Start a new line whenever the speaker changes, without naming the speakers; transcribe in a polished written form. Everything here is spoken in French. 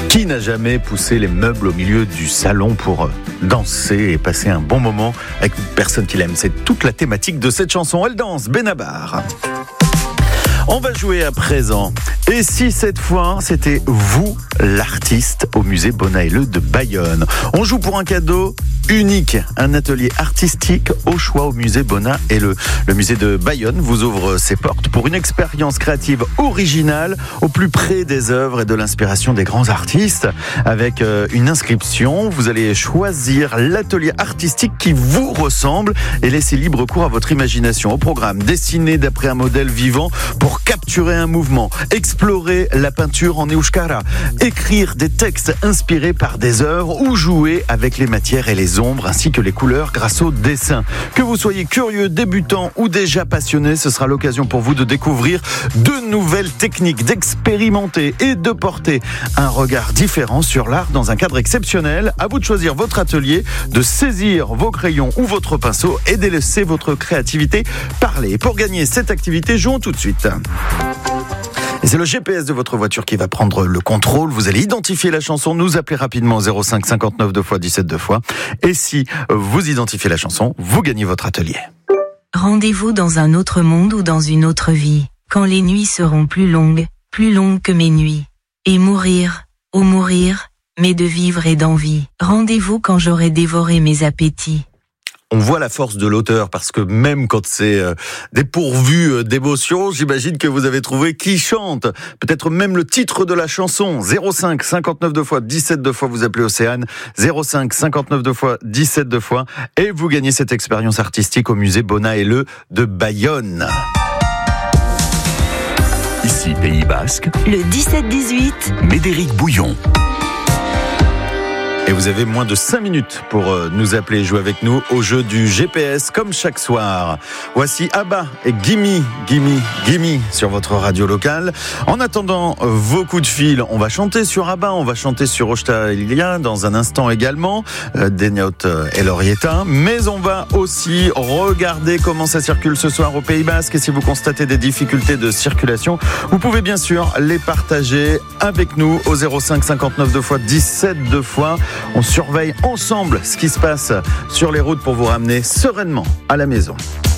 Qui n'a jamais poussé les meubles au milieu du salon pour danser et passer un bon moment avec une personne qu'il aime? C'est toute la thématique de cette chanson. Elle danse, Benabar. On va jouer à présent. Et si cette fois, c'était vous, l'artiste, au musée Bonnat-et-Leu de Bayonne? On joue pour un cadeau unique, un atelier artistique au choix au musée Bonnat-et-Leu. Le musée de Bayonne vous ouvre ses portes pour une expérience créative originale au plus près des œuvres et de l'inspiration des grands artistes. Avec une inscription, vous allez choisir l'atelier artistique qui vous ressemble et laisser libre cours à votre imagination. Au programme, dessiner d'après un modèle vivant pour capturer un mouvement, explorer la peinture en euskara, écrire des textes inspirés par des œuvres ou jouer avec les matières et les ombres ainsi que les couleurs grâce au dessin. Que vous soyez curieux, débutant ou déjà passionné, ce sera l'occasion pour vous de découvrir de nouvelles techniques, d'expérimenter et de porter un regard différent sur l'art dans un cadre exceptionnel. À vous de choisir votre atelier, de saisir vos crayons ou votre pinceau et de laisser votre créativité parler. Pour gagner cette activité, jouons tout de suite. Et c'est le GPS de votre voiture qui va prendre le contrôle. Vous allez identifier la chanson, nous appeler rapidement au 05 59 2 x 17 2 fois. Et si vous identifiez la chanson, vous gagnez votre atelier.
Rendez-vous dans un autre monde ou dans une autre vie, quand les nuits seront plus longues que mes nuits. Et mourir, oh mourir, mais de vivre et d'envie. Rendez-vous quand j'aurai dévoré mes appétits.
On voit la force de l'auteur parce que même quand c'est dépourvu d'émotion, j'imagine que vous avez trouvé qui chante. Peut-être même le titre de la chanson. 05 59 2 fois 17 2 fois, vous appelez Océane. 05 59 2 fois 17 2 fois et vous gagnez cette expérience artistique au musée Bonnat-et-Leu de Bayonne.
Ici Pays Basque.
Le 17-18.
Médéric Bouillon.
Et vous avez moins de 5 minutes pour nous appeler et jouer avec nous au jeu du GPS comme chaque soir. Voici Abba et Gimme, Gimme, Gimme sur votre radio locale. En attendant vos coups de fil, on va chanter sur Abba, on va chanter sur Oshta Ilia dans un instant également, Deniot et Laurietta. Mais on va aussi regarder comment ça circule ce soir au Pays Basque. Et si vous constatez des difficultés de circulation, vous pouvez bien sûr les partager avec nous au 05 59 2 fois 17 2 fois. On surveille ensemble ce qui se passe sur les routes pour vous ramener sereinement à la maison.